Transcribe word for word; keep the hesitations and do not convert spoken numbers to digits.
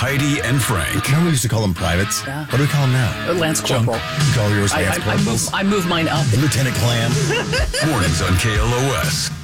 Heidi and Frank. You know, we used to call them privates. Yeah. What do we call them now? Uh, Lance Corporal. You call yours I, Lance I, I, Corporals? move, I move mine up. Lieutenant Clam. Mornings on K L O S.